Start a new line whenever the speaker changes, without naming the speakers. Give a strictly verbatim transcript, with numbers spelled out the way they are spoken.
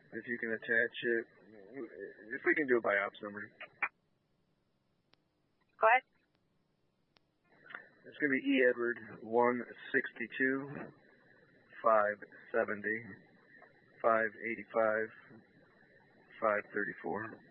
If you can attach it, if we can do it by ops number.
Go ahead.
It's going to be E. Edward one sixty-two, five seventy, five eighty-five, five thirty-four.